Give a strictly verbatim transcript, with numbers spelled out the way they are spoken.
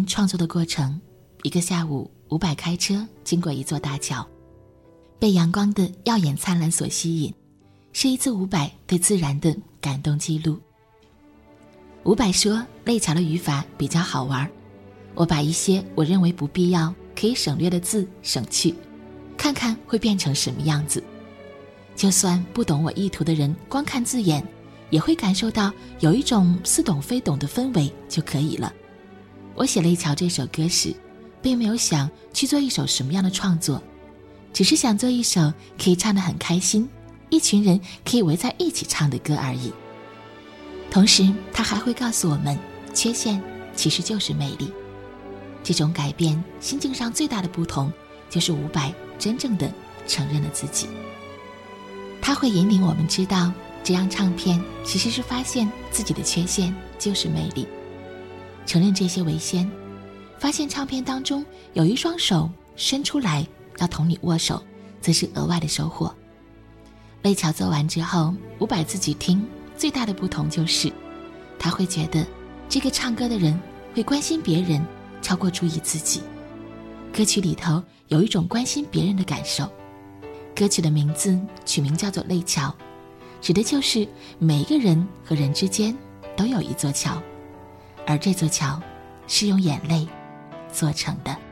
创作的过程，一个下午，伍佰开车经过一座大桥，被阳光的耀眼灿烂所吸引，是一次伍佰对自然的感动记录。伍佰说，泪桥的语法比较好玩，我把一些我认为不必要可以省略的字省去，看看会变成什么样子。就算不懂我意图的人光看字眼，也会感受到有一种似懂非懂的氛围就可以了。我写泪桥这首歌时，并没有想去做一首什么样的创作，只是想做一首可以唱得很开心，一群人可以围在一起唱的歌而已。同时他还会告诉我们，缺陷其实就是魅力。这种改变心境上最大的不同，就是伍佰真正的承认了自己。他会引领我们知道，这张唱片其实是发现自己的缺陷就是魅力，承认这些为先，发现唱片当中有一双手伸出来要同你握手，则是额外的收获。泪桥做完之后，伍佰自己听，最大的不同就是他会觉得这个唱歌的人会关心别人超过注意自己。歌曲里头有一种关心别人的感受。歌曲的名字取名叫做泪桥，指的就是每一个人和人之间都有一座桥，而这座桥是用眼泪做成的。